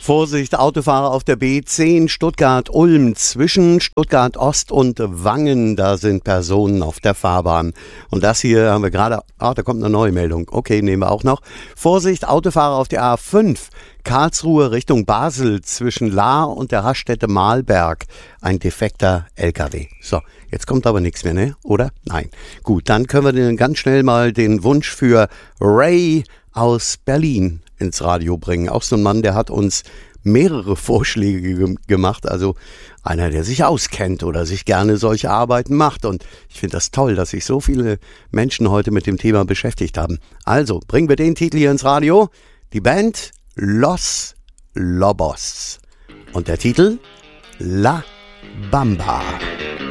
Vorsicht, Autofahrer auf der B10 Stuttgart-Ulm zwischen Stuttgart-Ost und Wangen. Da sind Personen auf der Fahrbahn. Und das hier haben wir gerade, da kommt eine neue Meldung. Okay, nehmen wir auch noch. Vorsicht, Autofahrer auf der A5 Karlsruhe Richtung Basel zwischen Lahr und der Raststätte Mahlberg. Ein defekter LKW. So, jetzt kommt aber nichts mehr, ne? Oder? Nein. Gut, dann können wir ganz schnell mal den Wunsch für Ray aus Berlin ins Radio bringen. Auch so ein Mann, der hat uns mehrere Vorschläge gemacht. Also einer, der sich auskennt oder sich gerne solche Arbeiten macht. Und ich finde das toll, dass sich so viele Menschen heute mit dem Thema beschäftigt haben. Also bringen wir den Titel hier ins Radio. Die Band Los Lobos. Und der Titel La Bamba.